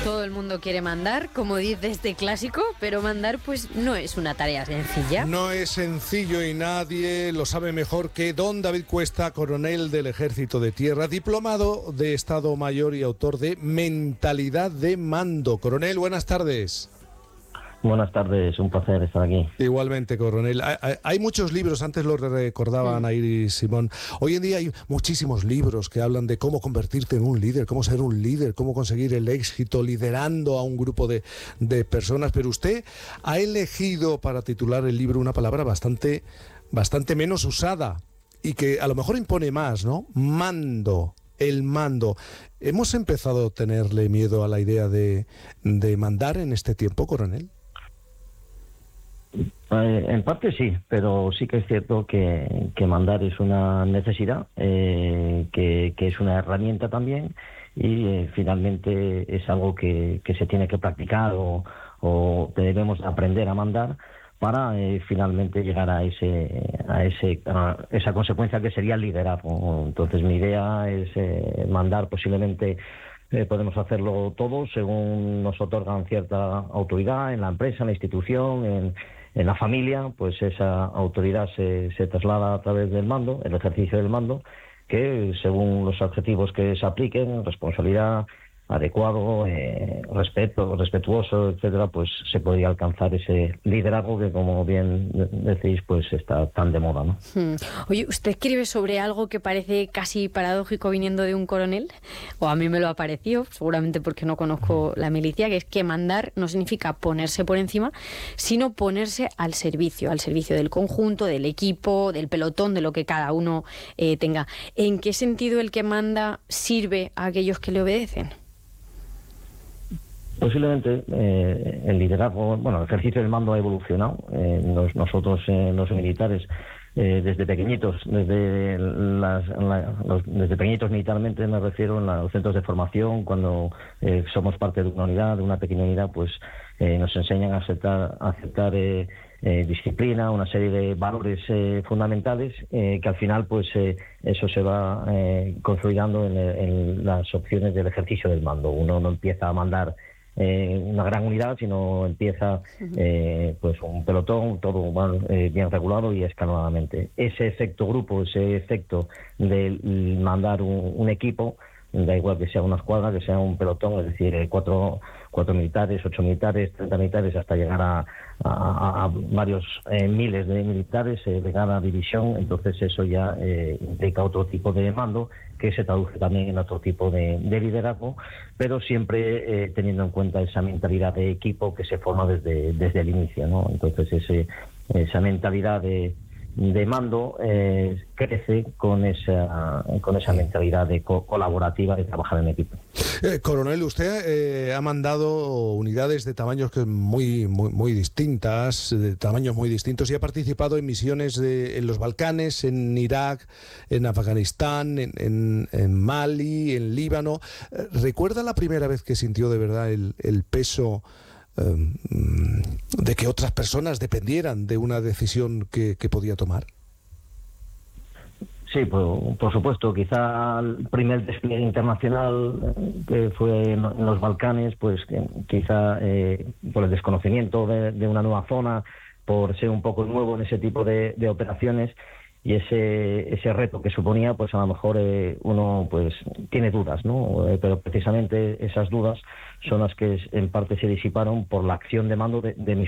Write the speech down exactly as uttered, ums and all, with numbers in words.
Todo el mundo quiere mandar, como dice este clásico, pero mandar pues no es una tarea sencilla. No es sencillo y nadie lo sabe mejor que don David Cuesta, coronel del Ejército de Tierra, diplomado de Estado Mayor y autor de Mentalidad de Mando. Coronel, buenas tardes. Buenas tardes, un placer estar aquí. Igualmente, coronel. Hay, hay, hay muchos libros, antes lo recordaba Ana Iris Simón. Hoy en día hay muchísimos libros que hablan de cómo convertirte en un líder, cómo ser un líder, cómo conseguir el éxito liderando a un grupo de, de personas. Pero usted ha elegido para titular el libro una palabra bastante, bastante menos usada y que a lo mejor impone más, ¿no? Mando. El mando. ¿Hemos empezado a tenerle miedo a la idea de, de mandar en este tiempo, coronel? Eh, en parte sí, pero sí que es cierto que, que mandar es una necesidad, eh, que, que es una herramienta también y eh, finalmente es algo que, que se tiene que practicar o, o debemos aprender a mandar para eh, finalmente llegar a ese a ese a esa consecuencia que sería el liderazgo. Entonces mi idea es eh, mandar posiblemente. Eh, podemos hacerlo todo según nos otorgan cierta autoridad en la empresa, en la institución, en, en la familia, pues esa autoridad se, se traslada a través del mando, el ejercicio del mando, que según los objetivos que se apliquen, responsabilidad, adecuado, eh, respeto, respetuoso, etcétera, pues se podría alcanzar ese liderazgo que, como bien decís, pues está tan de moda, ¿no? Hmm. Oye, ¿usted escribe sobre algo que parece casi paradójico viniendo de un coronel? O a mí me lo ha parecido, seguramente porque no conozco la milicia, que es que mandar no significa ponerse por encima, sino ponerse al servicio, al servicio del conjunto, del equipo, del pelotón, de lo que cada uno eh, tenga. ¿En qué sentido el que manda sirve a aquellos que le obedecen? Posiblemente eh, el liderazgo, bueno, el ejercicio del mando ha evolucionado. Eh, nos, nosotros, eh, los militares, eh, desde pequeñitos, desde las, la, los, desde pequeñitos militarmente me refiero en los centros de formación, cuando eh, somos parte de una unidad, de una pequeña unidad, pues eh, nos enseñan a aceptar, a aceptar eh, eh, disciplina, una serie de valores eh, fundamentales eh, que al final, pues eh, eso se va eh, consolidando en, en las opciones del ejercicio del mando. Uno no empieza a mandar Eh, una gran unidad, sino empieza eh, pues un pelotón, todo bueno, eh, bien regulado y escalonadamente. Ese efecto grupo, ese efecto de mandar un, un equipo, da igual que sea una escuadra, que sea un pelotón, es decir, eh, cuatro, cuatro militares, ocho militares, treinta militares, hasta llegar a, a, a varios eh, miles de militares eh, de cada división. Entonces eso ya eh, implica otro tipo de mando que se traduce también en otro tipo de, de liderazgo, pero siempre eh, teniendo en cuenta esa mentalidad de equipo que se forma desde, desde el inicio, ¿no? Entonces ese, esa mentalidad de de mando eh, crece con esa con esa mentalidad de co colaborativa de trabajar en equipo. Eh, coronel, usted eh, ha mandado unidades de tamaños que muy muy muy distintas, de tamaños muy distintos, y ha participado en misiones de, en los Balcanes, en Irak, en Afganistán, en, en, en Mali, en Líbano. Eh, ¿Recuerda la primera vez que sintió de verdad el, el peso de que otras personas dependieran de una decisión que, que podía tomar? Sí, por, por supuesto. Quizá el primer despliegue internacional que fue en los Balcanes, pues que, quizá eh, por el desconocimiento de, de una nueva zona, por ser un poco nuevo en ese tipo de, de operaciones, y ese ese reto que suponía, pues a lo mejor eh, uno pues tiene dudas, ¿no? Eh, pero precisamente esas dudas son las que en parte se disiparon por la acción de mando de, de mis